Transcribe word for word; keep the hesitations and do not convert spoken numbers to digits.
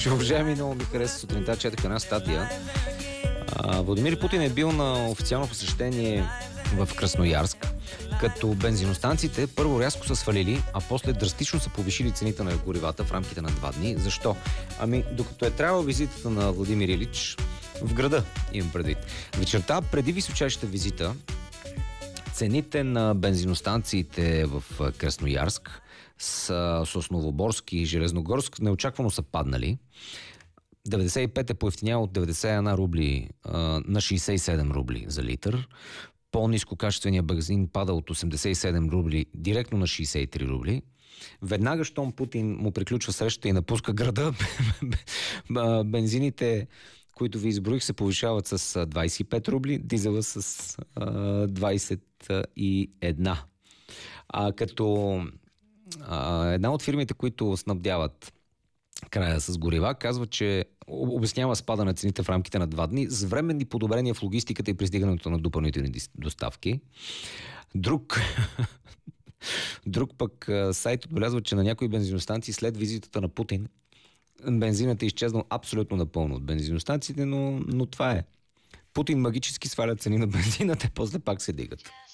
Уважаеми, много ми хареса сутринта, четах една статия. А, Владимир Путин е бил на официално посещение в Красноярск, като бензиностанциите първо рязко са свалили, а после драстично са повишили цените на горивата в рамките на два дни. Защо? Ами, докато е трябвала визитата на Владимир Илич в града, имам предвид. Вечерта, преди височайшата визита, цените на бензиностанциите в Красноярск с Сосновоборск и Железногорск неочаквано са паднали. деветдесет и пет е поевтинял от деветдесет и една рубли а, на шейсет и седем рубли за литър. По-ниско качествения бензин пада от осемдесет и седем рубли директно на шейсет и три рубли. Веднага, щом Путин му приключва срещата и напуска града, бензините, които ви изброих, се повишават с двайсет и пет рубли, дизела с а, двайсет и една. А като а, една от фирмите, които снабдяват края с горива, казва, че обяснява спада на цените в рамките на два дни с временни подобрения в логистиката и пристигането на допълнителни доставки. Друг Друг пък сайт отбелязва, че на някои бензиностанции след визитата на Путин бензинът е изчезнал абсолютно напълно от бензиностанциите, но, но това е. Путин магически сваля цени на бензина, те после пак се дигат.